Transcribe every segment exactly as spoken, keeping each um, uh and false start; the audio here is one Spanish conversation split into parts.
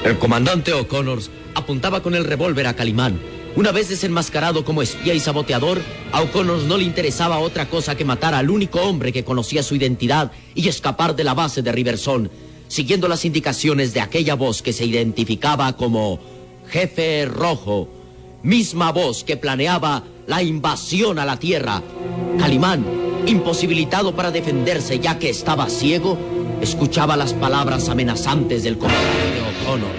El comandante O'Connor apuntaba con el revólver a Calimán. Una vez desenmascarado como espía y saboteador, a O'Connor no le interesaba otra cosa que matar al único hombre que conocía su identidad y escapar de la base de Riversong, siguiendo las indicaciones de aquella voz que se identificaba como Jefe Rojo, misma voz que planeaba la invasión a la Tierra. Calimán, imposibilitado para defenderse ya que estaba ciego, escuchaba las palabras amenazantes del comandante O'Connor.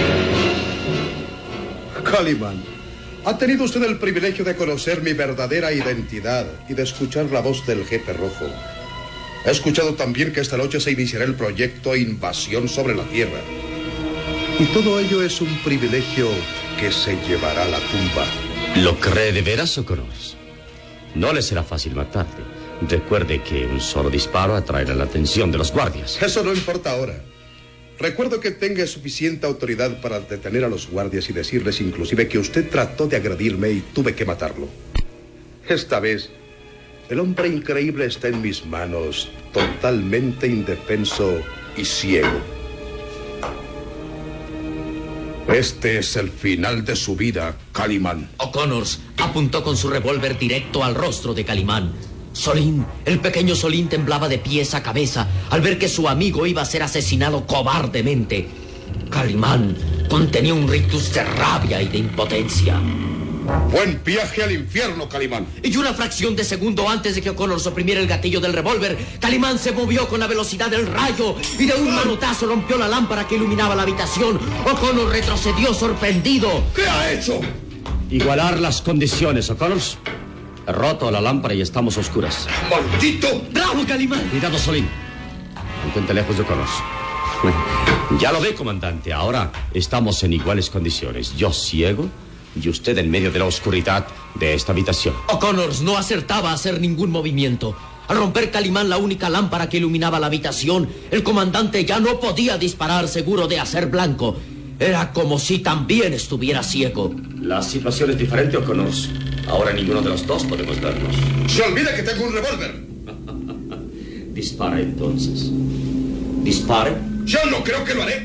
Calimán, ha tenido usted el privilegio de conocer mi verdadera identidad y de escuchar la voz del Jefe Rojo. He escuchado también que esta noche se iniciará el proyecto Invasión sobre la Tierra. Y todo ello es un privilegio que se llevará a la tumba. ¿Lo cree de veras, O'Connor? No le será fácil matarle. Recuerde que un solo disparo atraerá la atención de los guardias. Eso no importa ahora. Recuerdo que tenga suficiente autoridad para detener a los guardias y decirles inclusive que usted trató de agredirme y tuve que matarlo. Esta vez, el hombre increíble está en mis manos, totalmente indefenso y ciego. Este es el final de su vida, Calimán. O'Connor apuntó con su revólver directo al rostro de Calimán. Solín, el pequeño Solín temblaba de pies a cabeza al ver que su amigo iba a ser asesinado cobardemente. Calimán contenía un rictus de rabia y de impotencia. Buen viaje al infierno, Calimán. Y una fracción de segundo antes de que O'Connor oprimiera el gatillo del revólver, Calimán se movió con la velocidad del rayo y de un manotazo rompió la lámpara que iluminaba la habitación. O'Connor retrocedió sorprendido. ¿Qué ha hecho? Igualar las condiciones, O'Connor. He roto la lámpara y estamos a oscuras. ¡Maldito! ¡Bravo, Calimán! Cuidado, Solín. Mantente lejos de O'Connor. Ya lo ve, comandante. Ahora estamos en iguales condiciones. Yo ciego y usted en medio de la oscuridad de esta habitación. O'Connor no acertaba a hacer ningún movimiento. Al romper Calimán la única lámpara que iluminaba la habitación, el comandante ya no podía disparar seguro de hacer blanco. Era como si también estuviera ciego. La situación es diferente, O'Connor. Ahora ninguno de los dos podemos vernos. Se olvida que tengo un revólver. Dispara entonces. Dispare. Yo no creo que lo haré.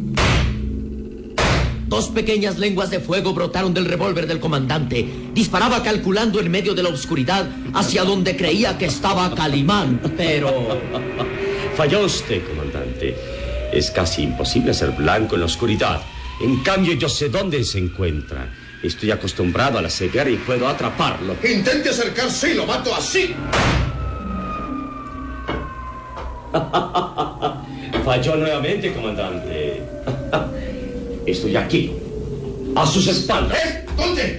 Dos pequeñas lenguas de fuego brotaron del revólver del comandante. Disparaba calculando en medio de la oscuridad hacia donde creía que estaba Calimán, pero... Falló usted, comandante. Es casi imposible hacer blanco en la oscuridad. En cambio, yo sé dónde se encuentra. Estoy acostumbrado a la ceguera y puedo atraparlo. Intente acercarse y lo mato así. Falló nuevamente, comandante. Estoy aquí, a sus espaldas. ¿Eh? ¿Dónde?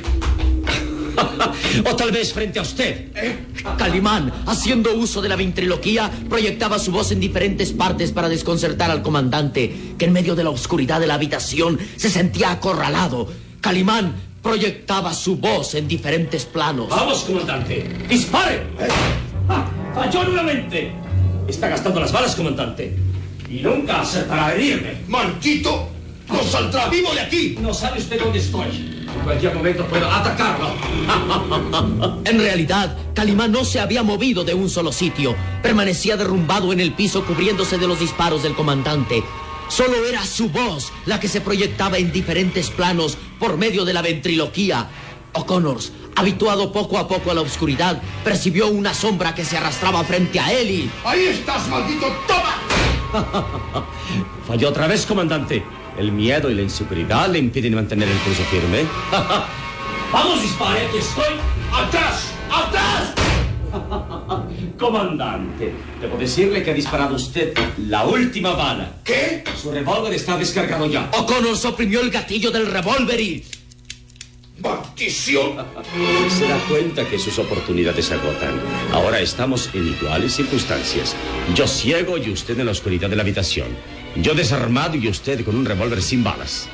O tal vez frente a usted. ¿Eh? Calimán, haciendo uso de la ventriloquía, proyectaba su voz en diferentes partes para desconcertar al comandante, que en medio de la oscuridad de la habitación se sentía acorralado. Calimán proyectaba su voz en diferentes planos. Vamos, comandante. ¡Dispare! ¿Eh? Ah, ¡falló nuevamente! Está gastando las balas, comandante. Y nunca acertará a herirme. ¡Maldito! ¡No saldrá vivo de aquí! No sabe usted dónde estoy. En cualquier momento puedo atacarlo. En realidad, Calimán no se había movido de un solo sitio. Permanecía derrumbado en el piso cubriéndose de los disparos del comandante. Solo era su voz la que se proyectaba en diferentes planos por medio de la ventriloquía. O'Connor, habituado poco a poco a la oscuridad, percibió una sombra que se arrastraba frente a él y... ¡Ahí estás, maldito! ¡Toma! Falló otra vez, comandante. El miedo y la inseguridad le impiden mantener el pulso firme. ¡Vamos, dispare! ¡Aquí estoy! ¡Atrás! ¡Atrás! Comandante, debo decirle que ha disparado usted la última bala. ¿Qué? Su revólver está descargado ya. O'Connor oprimió el gatillo del revólver y... ¡Maldición! Se da cuenta que sus oportunidades se agotan. Ahora estamos en iguales circunstancias. Yo ciego y usted en la oscuridad de la habitación. Yo desarmado y usted con un revólver sin balas.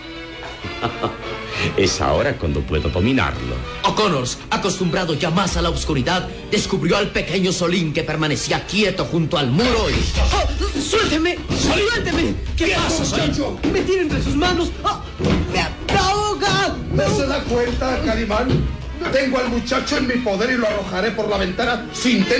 Es ahora cuando puedo dominarlo. O'Connor, acostumbrado ya más a la oscuridad, descubrió al pequeño Solín que permanecía quieto junto al muro y... ¡Oh! ¡Suélteme! ¡Suélteme! ¿Qué pasa, muchacho? Me tiene entre sus manos. ¡Oh! ¡Me, me ahoga! ¿No se da cuenta, Calimán? Tengo al muchacho en mi poder y lo arrojaré por la ventana sin